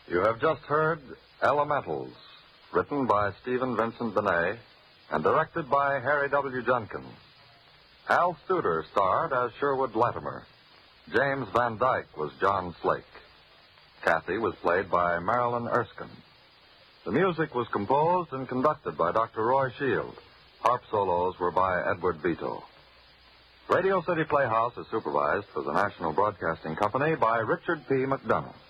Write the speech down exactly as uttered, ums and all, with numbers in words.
You have just heard Elementals, written by Stephen Vincent Benet and directed by Harry W. Junkin. Hal Studer starred as Sherwood Latimer. James Van Dyke was John Slake. Kathy was played by Marilyn Erskine. The music was composed and conducted by Doctor Roy Shield. Harp solos were by Edward Vito. Radio City Playhouse is supervised for the National Broadcasting Company by Richard P. McDonough.